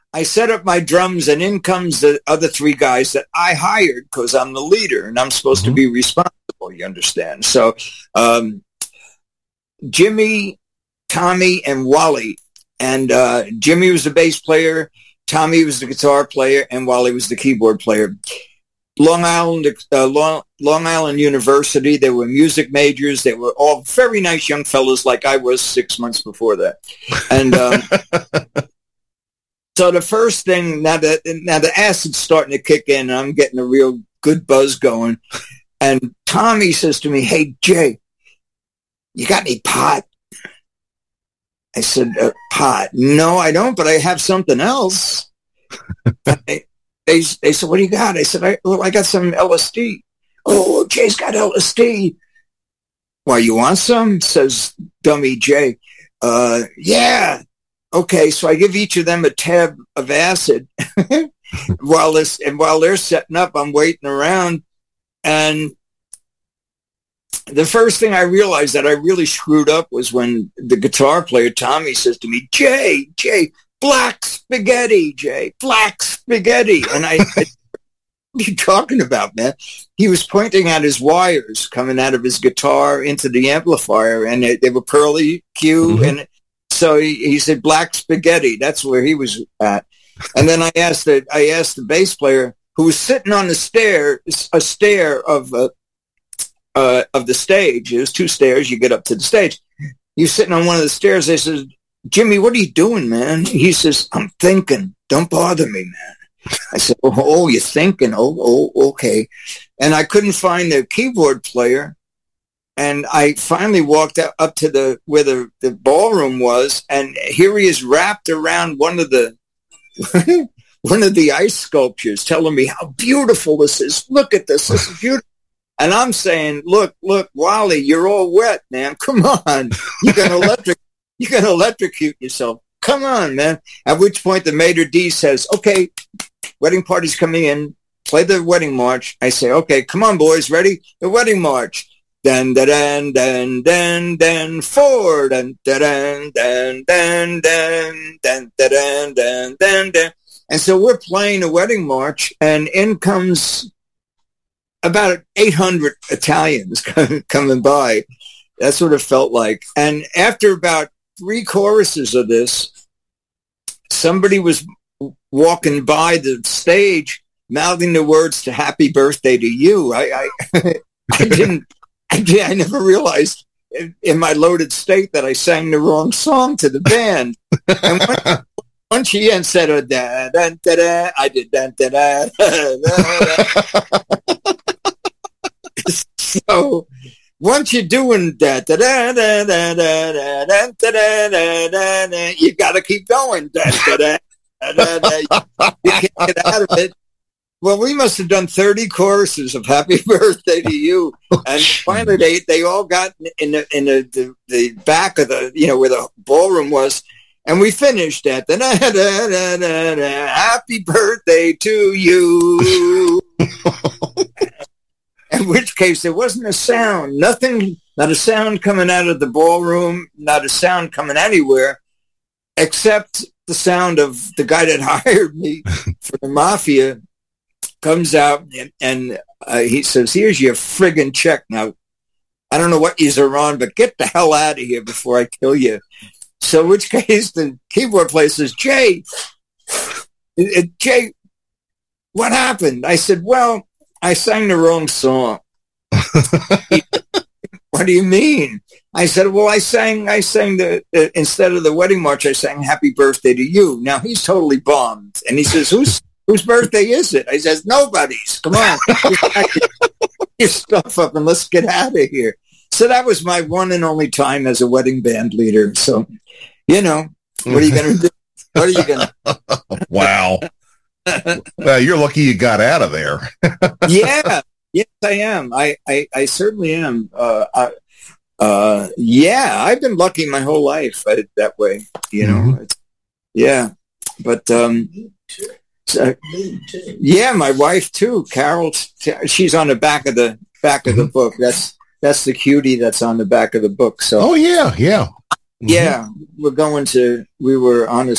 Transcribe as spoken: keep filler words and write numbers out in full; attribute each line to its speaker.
Speaker 1: I set up my drums, and in comes the other three guys that I hired because I'm the leader and I'm supposed mm-hmm. to be responsible, you understand? So um, Jimmy, Tommy, and Wally. And uh, Jimmy was the bass player, Tommy was the guitar player, and Wally was the keyboard player. Long Island, uh, Long, Long Island University, they were music majors. They were all very nice young fellows like I was six months before that. And um, so the first thing, now that now the acid's starting to kick in, and I'm getting a real good buzz going. And Tommy says to me, "Hey, Jay, you got any pot?" I said, uh, "Pot? No, I don't, but I have something else." they, they, they said, "What do you got?" I said, I, well, I got some L S D. "Oh, Jay's got L S D. "Why, you want some?" says dummy Jay. Uh, yeah. Okay, so I give each of them a tab of acid while this, and while they're setting up, I'm waiting around. And the first thing I realized that I really screwed up was when the guitar player, Tommy, says to me, Jay, Jay, black spaghetti, Jay, black spaghetti. And I, I what are you talking about, man? He was pointing at his wires coming out of his guitar into the amplifier, and they, they were pearly Q, mm-hmm. and so he, he said black spaghetti. That's where he was at. And then I asked the I asked the bass player, who was sitting on the stair, a stair of uh, uh, of the stage. There's two stairs. You get up to the stage. He was sitting on one of the stairs. I said, "Jimmy, what are you doing, man?" He says, "I'm thinking. Don't bother me, man." I said, "Oh, oh you're thinking? Oh, oh, okay." And I couldn't find the keyboard player. And I finally walked out, up to the where the, the ballroom was, and here he is wrapped around one of the one of the ice sculptures, telling me how beautiful this is. Look at this, this is beautiful. And I'm saying, "Look, look, Wally, you're all wet, man. Come on, you're gonna electric, you're gonna electrocute yourself. Come on, man." At which point the maitre d' says, "Okay, wedding party's coming in. Play the wedding march." I say, "Okay, come on, boys, ready? The wedding march." Dan da dan dan dan dan four dan da dan dan dan dan dan da dan dan dan dan. And so we're playing a wedding march, and in comes about eight hundred Italians coming by. That's what it felt like. And after about three choruses of this, somebody was walking by the stage, mouthing the words to "Happy Birthday to You." I, I, I didn't. I, I never realized in, in my loaded state that I sang the wrong song to the band. And once, once she and said, oh, da, da, da, da, I did da, da, da, da, da. So once you're doing that, da, da, da, da, da, da, da, da, da, da, you got to keep going. Da, da, da, da, da. You can't get out of it. Well, we must have done thirty choruses of "Happy Birthday to You," and finally they, they all got in the in the, the, the back of the, you know, where the ballroom was, and we finished at the da, da, da, da, da, "Happy Birthday to You." In which case there wasn't a sound, nothing, not a sound coming out of the ballroom, not a sound coming anywhere, except the sound of the guy that hired me for the mafia. Comes out and, and uh, he says, "Here's your friggin' check. Now, I don't know what yous are on, but get the hell out of here before I kill you." So in which case the keyboard player says, Jay, uh, Jay, what happened? I said, "Well, I sang the wrong song." "What do you mean?" I said, "Well, I sang, I sang the, uh, instead of the wedding march, I sang Happy Birthday to You." Now he's totally bombed. And he says, who's, Whose birthday is it? I says, "Nobody's. Come on, get your stuff up and let's get out of here." So that was my one and only time as a wedding band leader. So, you know, what are you going to do? What are you going to?
Speaker 2: Wow. Well, you're lucky you got out of there.
Speaker 1: Yeah. Yes, I am. I, I, I certainly am. Uh, I, uh, yeah, I've been lucky my whole life uh, that way, you know. Mm-hmm. Yeah. But, um, Uh, yeah, my wife too, Carol. She's on the back of the back of the book. That's that's the cutie that's on the back of the book. So,
Speaker 2: oh yeah, yeah,
Speaker 1: yeah. Mm-hmm. We're going to. We were on a